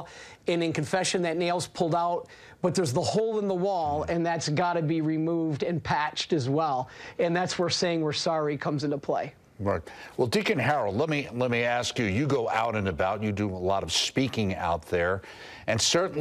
wall, and in confession that nail's pulled out, but there's the hole in the wall, and that's got to be removed and patched as well. And that's where saying we're sorry comes into play. Right. Well, Deacon Harold, let me ask you, you go out and about, you do a lot of speaking out there, and certainly